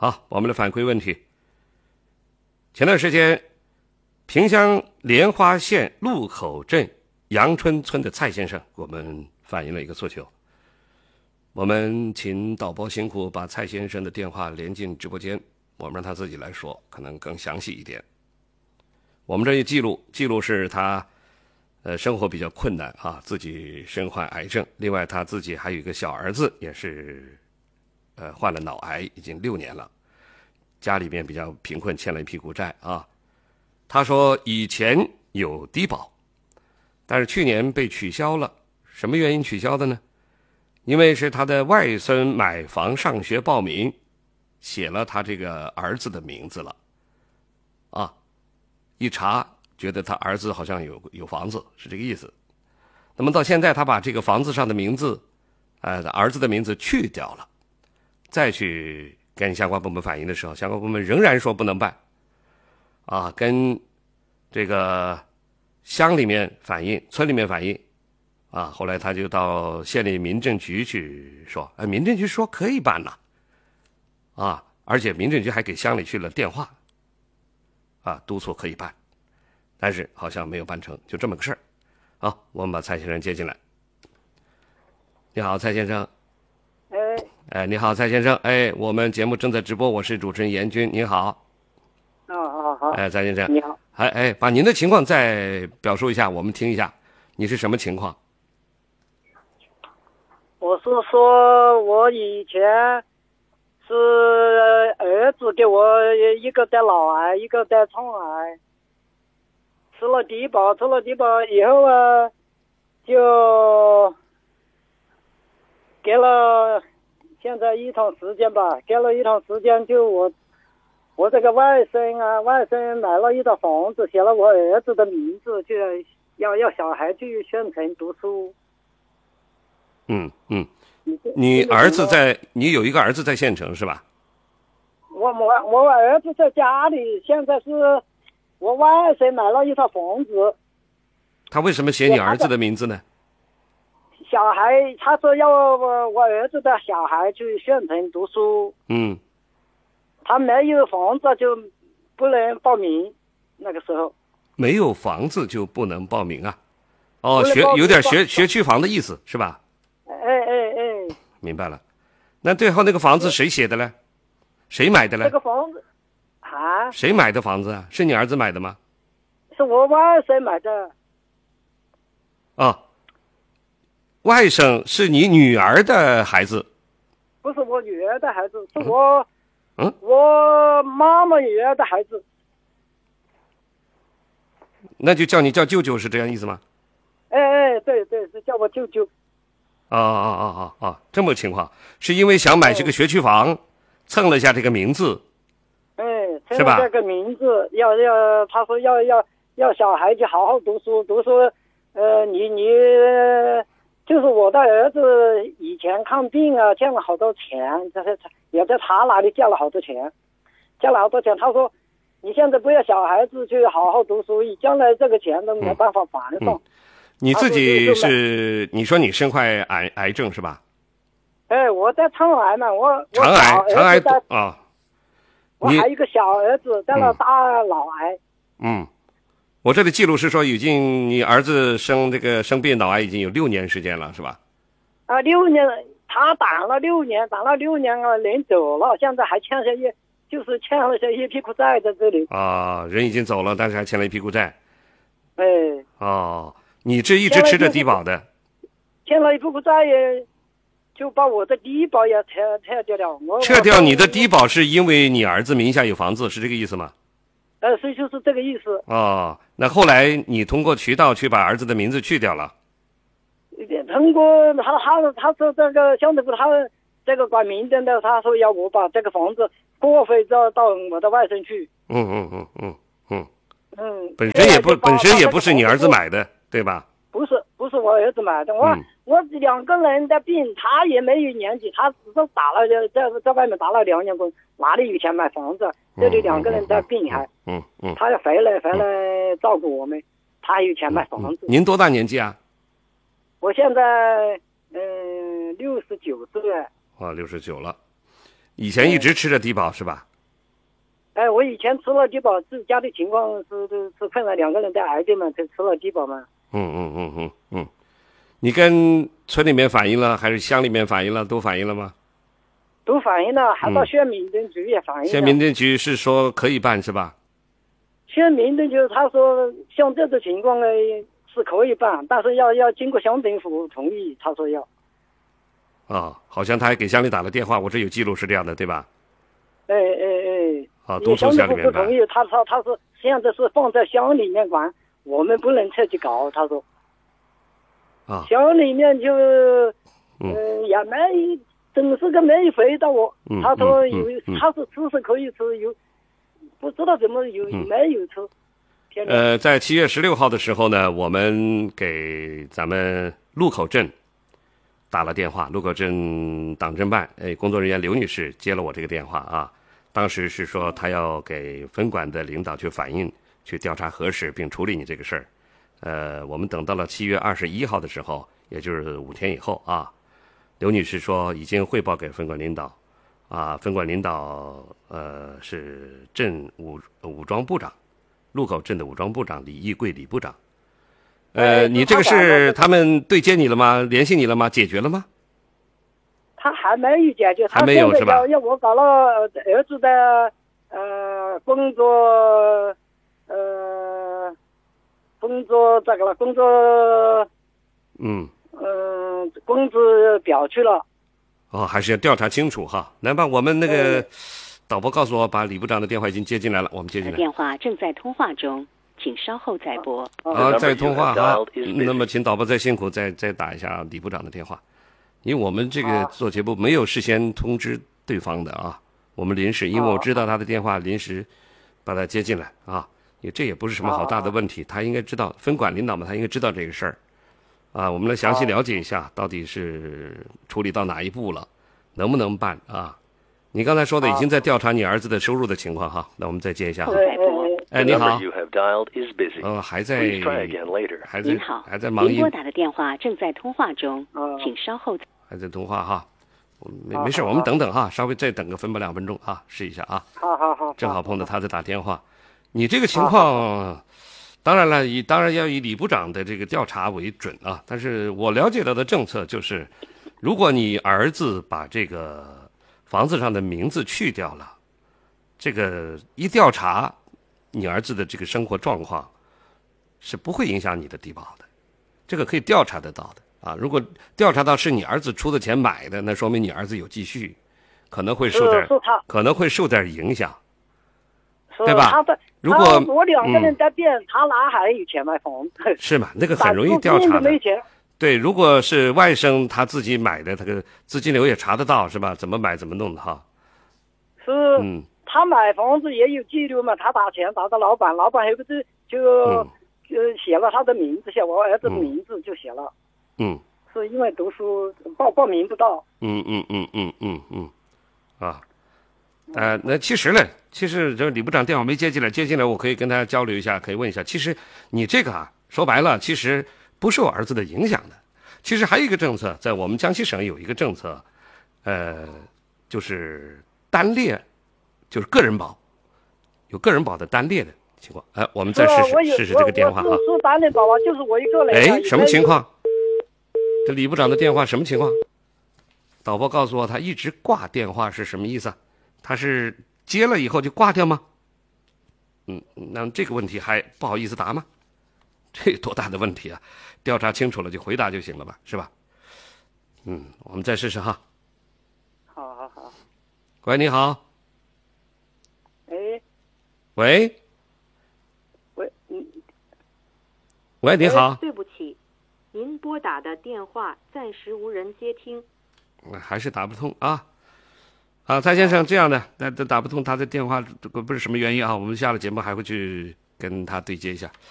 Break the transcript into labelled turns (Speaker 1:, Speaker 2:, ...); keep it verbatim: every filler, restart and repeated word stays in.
Speaker 1: 好，我们来反馈问题。前段时间，萍乡莲花县路口镇阳春村的蔡先生给我们反映了一个诉求，我们请导播辛苦把蔡先生的电话连进直播间，我们让他自己来说，可能更详细一点。我们这一记录，记录是他呃生活比较困难啊，自己身患癌症，另外他自己还有一个小儿子，也是呃患了脑癌，已经六年了，家里面比较贫困，欠了一屁股债啊。他说以前有低保，但是去年被取消了，什么原因取消的呢？因为是他的外孙买房上学报名，写了他这个儿子的名字了，啊，一查觉得他儿子好像有有房子，是这个意思。那么到现在他把这个房子上的名字，呃，儿子的名字去掉了，再去跟相关部门反映的时候，相关部门仍然说不能办，啊，跟这个乡里面反映，村里面反映。啊，后来他就到县里民政局去说，哎，民政局说可以办了，啊，而且民政局还给乡里去了电话，啊，督促可以办，但是好像没有办成，就这么个事儿。好，我们把蔡先生接进来。你好，蔡先生。
Speaker 2: 哎，
Speaker 1: 哎，你好，蔡先生。哎，我们节目正在直播，我是主持人严军，您好。
Speaker 2: 哦哦好。
Speaker 1: 哎，蔡先生。
Speaker 2: 你好。
Speaker 1: 哎哎，把您的情况再表述一下，我们听一下，你是什么情况？
Speaker 2: 我是说，我以前是儿子给我一个得脑癌，一个得肠癌，吃了低保，吃了低保以后啊，就给了现在一段时间吧，给了一段时间，就我我这个外甥啊，外甥买了一套房子，写了我儿子的名字，就要要小孩去县城读书。
Speaker 1: 嗯嗯，你儿子在，你有一个儿子在县城是吧？
Speaker 2: 我我我儿子在家里，现在是我外甥买了一套房子。
Speaker 1: 他为什么写你儿子的名字呢？
Speaker 2: 小孩，他说要我我儿子的小孩去县城读书。
Speaker 1: 嗯。
Speaker 2: 他没有房子就不能报名，那个时候。
Speaker 1: 没有房子就不能报名啊？哦，学有点学学区房的意思是吧？
Speaker 2: 哎哎哎，
Speaker 1: 明白了。那最后那个房子谁写的呢？谁买的呢？
Speaker 2: 这个房子啊？
Speaker 1: 谁买的房子啊？是你儿子买的吗？
Speaker 2: 是我外甥买的。
Speaker 1: 哦，外甥是你女儿的孩子？
Speaker 2: 不是我女儿的孩子，是我，
Speaker 1: 嗯，
Speaker 2: 我妈妈女儿的孩子。
Speaker 1: 那就叫你叫舅舅是这样意思吗？
Speaker 2: 哎哎，对对，是叫我舅舅。
Speaker 1: 啊啊啊啊啊！这么个情况，是因为想买这个学区房，蹭了一下这个名字，
Speaker 2: 哎，蹭了这个名字，要要，他说要要要小孩去好好读书，读书，呃，你你就是我的儿子以前看病啊，欠了好多钱，这是也在他那里借了好多钱，借了好多钱。他说你现在不要小孩子去好好读书，你将来这个钱都没办法还上。
Speaker 1: 嗯嗯你自己是你说你身患癌癌症是吧？
Speaker 2: 哎，我在肠癌嘛，我
Speaker 1: 肠癌肠癌啊，
Speaker 2: 我还有一个小儿子在那大脑癌。
Speaker 1: 嗯，我这里记录是说已经你儿子生这个生病脑癌已经有六年时间了是吧？
Speaker 2: 啊，六年，他挡了六年，挡了六年啊，人走了，现在还欠下一就是欠了下一屁股债在这里。
Speaker 1: 啊，人已经走了，但是还欠了一屁股债。
Speaker 2: 哎。
Speaker 1: 哦。你这一直吃着低保的，
Speaker 2: 欠了一屁股债也，就把我的低保也撤撤掉了。我
Speaker 1: 撤掉你的低保是因为你儿子名下有房子，是这个意思吗？
Speaker 2: 呃，所以就是这个意思。
Speaker 1: 哦，那后来你通过渠道去把儿子的名字去掉了？
Speaker 2: 通过他他他说这个乡政府他这个管民政的，他说要我把这个房子过户到到我的外甥去。
Speaker 1: 嗯嗯嗯嗯嗯
Speaker 2: 嗯。
Speaker 1: 本身也不本身也不是你儿子买的。对吧？
Speaker 2: 不是，不是我儿子买的，我、嗯、我两个人的病，他也没有年纪，他只是打了在在外面打了两年工，哪里有钱买房子？这里两个人的病还，
Speaker 1: 嗯嗯，嗯
Speaker 2: 他要回来回来照顾我们，他有钱买房子。
Speaker 1: 嗯嗯、您多大年纪啊？
Speaker 2: 我现在嗯六十九岁。
Speaker 1: 啊，六十九了。 以前一直吃着低保是吧？
Speaker 2: 哎，我以前吃了低保，自家的情况是是是碰到两个人得癌症嘛，才吃了低保嘛。
Speaker 1: 嗯嗯嗯嗯嗯，你跟村里面反映了，还是乡里面反映了，都反映了吗？
Speaker 2: 都反映了，还到县民政局也反映了。
Speaker 1: 县民政局是说可以办是吧？
Speaker 2: 县民政局他说像这种情况呢是可以办，但是要要经过乡政府同意，他说要。
Speaker 1: 啊、哦，好像他还给乡里打了电话，我这有记录是这样的，对吧？
Speaker 2: 哎哎哎，
Speaker 1: 啊，督促乡里面办。
Speaker 2: 不同意，他说他是现在是放在乡里面管，我们不能出去搞，他说。
Speaker 1: 啊。
Speaker 2: 乡里面就，
Speaker 1: 嗯、
Speaker 2: 呃，也没，总是个没回答我。
Speaker 1: 嗯、
Speaker 2: 他说有，
Speaker 1: 嗯嗯、
Speaker 2: 他是吃是可以吃，有，不知道怎么有、
Speaker 1: 嗯、
Speaker 2: 没有吃。
Speaker 1: 呃，在七月十六号的时候呢，我们给咱们路口镇打了电话，路口镇党政办哎工作人员刘女士接了我这个电话啊，当时是说她要给分管的领导去反映，去调查核实并处理你这个事儿。呃，我们等到了七月二十一号的时候，也就是五天以后啊，刘女士说已经汇报给分管领导，啊，分管领导呃是镇武武装部长，路口镇的武装部长李义贵李部长。呃，你这个事他们对接你了吗？联系你了吗？解决了吗？
Speaker 2: 他还没有解决，
Speaker 1: 还没有是吧？
Speaker 2: 要要我搞了儿子的呃工作呃工作这个了工作
Speaker 1: 嗯
Speaker 2: 嗯、呃、工资表去了。
Speaker 1: 哦，还是要调查清楚哈。来吧，我们那个导播告诉我，把李部长的电话已经接进来了，我们接进来。
Speaker 3: 电话正在通话中。请稍后再拨。
Speaker 1: 啊，再通话哈。那么，请导播再辛苦，再再打一下李部长的电话，因为我们这个做节目没有事先通知对方的啊，我们临时，因为我知道他的电话，临时把他接进来啊，因为这也不是什么好大的问题，他应该知道，分管领导嘛，他应该知道这个事儿啊。我们来详细了解一下，到底是处理到哪一步了，能不能办啊？你刚才说的已经在调查你儿子的收入的情况哈，那我们再接一下。哎，你好。呃，还在，还在，
Speaker 3: 您好，
Speaker 1: 还在忙。
Speaker 3: 您拨打的电话正在通话中，请稍后。
Speaker 1: 还在通话哈，没没事，我们等等哈，稍微再等个分不两分钟啊，试一下啊。
Speaker 2: 好好好。
Speaker 1: 正好碰到他在打电话，你这个情况，当然了，以当然要以李部长的这个调查为准啊。但是我了解到的政策就是，如果你儿子把这个房子上的名字去掉了，这个一调查。你儿子的这个生活状况是不会影响你的低保的，这个可以调查得到的啊。如果调查到是你儿子出的钱买的，那说明你儿子有积蓄，可能会受点，可能会受点影响，对吧？如果
Speaker 2: 我两个人在变，嗯、他哪还有钱买房子？
Speaker 1: 是吗？那个很容易调查的。对，如果是外甥他自己买的，他个资金流也查得到，是吧？怎么买怎么弄的哈。
Speaker 2: 是，
Speaker 1: 嗯。
Speaker 2: 他买房子也有记录嘛，他打钱打到老板，老板还不是就、嗯、就写了他的名字，写我儿子的名字就写了。
Speaker 1: 嗯，
Speaker 2: 是因为读书报报名不到。
Speaker 1: 嗯嗯嗯嗯嗯嗯，啊，呃，那其实呢，其实这李部长电话没接进来，接进来我可以跟他交流一下，可以问一下。其实你这个啊，说白了，其实不受儿子的影响的。其实还有一个政策，在我们江西省有一个政策，呃，就是单列。就是个人保，有个人保的单列的情况，哎，我们再试试试试这个电话哈。
Speaker 2: 是单列保啊，就是我一个人。
Speaker 1: 哎，什么情况？这李部长的电话什么情况？导播告诉我，他一直挂电话是什么意思？他是接了以后就挂掉吗？嗯，那这个问题还不好意思答吗？这多大的问题啊！调查清楚了就回答就行了吧，是吧？嗯，我们再试试哈。
Speaker 2: 好好好。
Speaker 1: 喂，你好。
Speaker 2: 哎，
Speaker 1: 喂，
Speaker 2: 喂，嗯，
Speaker 1: 喂，你好。
Speaker 4: 对不起，您拨打的电话暂时无人接听。
Speaker 1: 还是打不通啊！啊，蔡先生，这样的，那打不通他的电话，这个不是什么原因啊？我们下了节目还会去跟他对接一下。